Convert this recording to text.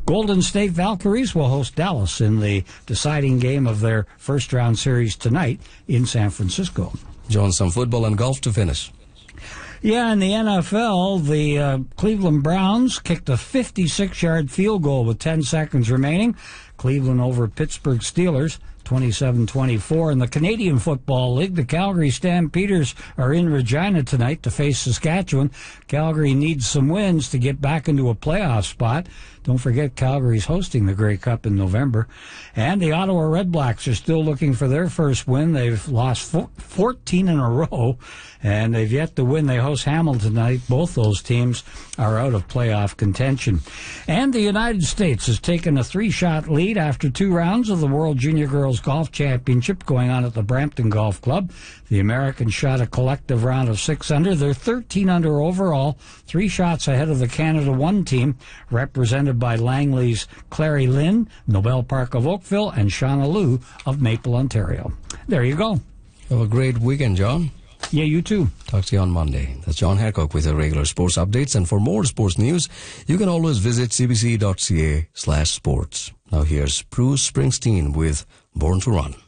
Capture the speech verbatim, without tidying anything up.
Golden State Valkyries will host Dallas in the deciding game of their first-round series tonight in San Francisco. John, some football and golf to finish. Yeah, in the N F L, the uh, Cleveland Browns kicked a fifty-six-yard field goal with ten seconds remaining. Cleveland over Pittsburgh Steelers, twenty-seven twenty-four. In the Canadian Football League, the Calgary Stampeders are in Regina tonight to face Saskatchewan. Calgary needs some wins to get back into a playoff spot. Don't forget, Calgary's hosting the Grey Cup in November. And the Ottawa Redblacks are still looking for their first win. They've lost fourteen in a row, and they've yet to win. They host Hamilton tonight. Both those teams are out of playoff contention. And the United States has taken a three-shot lead after two rounds of the World Junior Girls Golf Championship going on at the Brampton Golf Club. The Americans shot a collective round of six under. They're thirteen under overall, three shots ahead of the Canada one team, represented by Langley's Clary Lynn, Nobel Park of Oakville, and Shauna Liu of Maple, Ontario. There you go. Have a great weekend, John. Yeah, you too. Talk to you on Monday. That's John Hancock with your regular sports updates. And for more sports news, you can always visit cbc.ca slash sports. Now here's Bruce Springsteen with Born to Run.